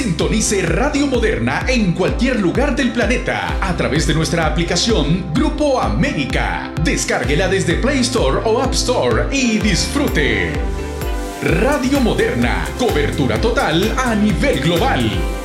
Sintonice Radio Moderna en cualquier lugar del planeta a través de nuestra aplicación Grupo América. Descárguela desde Play Store o App Store y disfrute. Radio Moderna, cobertura total a nivel global.